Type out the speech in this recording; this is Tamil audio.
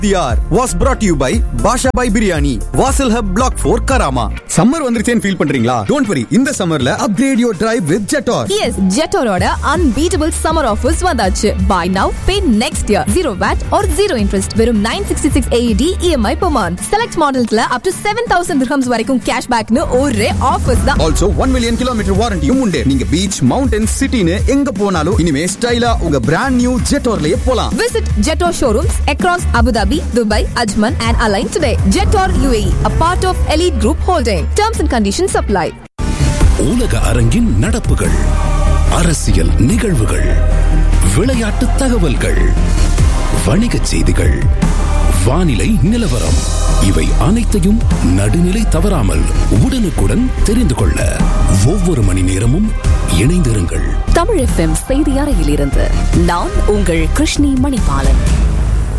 was brought to you by Basha Bhai Biryani, Vasil Hub Block 4, Karama. Summer வந்துருச்சேன்னு feel பண்றீங்களா? Don't worry, இந்த சம்மர்ல upgrade your drive with Jetor. Yes, Jetorோட unbeatable summer offers வந்தாச்சு. Buy now, pay next year. 0 VAT or 0 interest. வெறும் 966 AED EMI per month. Select modelsல up to 7,000 dirhams வரைக்கும் cashbackனு ஒரே offers தான். Also 1 million kilometer warrantyயும் உண்டு. நீங்க beach, mountains, cityன்னு எங்க போனாலும் இனிமே ஸ்டைலா உங்க brand new Jetorலயே போலாம். Visit Jetor showrooms across Abu Dhabi, Dubai, Ajman and Align today. Jetor UAE, a part of Elite Group Holding. Terms and conditions apply. உலக அரங்கின் நடப்புகள், அரசியல் நிகழ்வுகள், விளையாட்டு தகவல்கள், வணிகச் செய்திகள், வானிலை நிலவரம், இவை அனைத்தையும் நடுநிலை தவறாமல் உடனுக்குடன் தெரிந்து கொள்ள ஒவ்வொரு மணி நேரமும் இணைந்திருங்கள். தமிழ் FM செய்தி அறையிலிருந்து நான் உங்கள் கிருஷ்ணி மணிபாலன்.